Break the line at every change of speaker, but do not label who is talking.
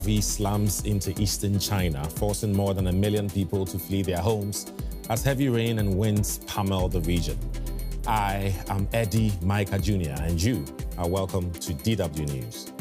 slams into eastern China, forcing more than 1 million people to flee their homes as heavy rain and winds pummel the region. I am Eddie Micah Jr., and you are welcome to DW News.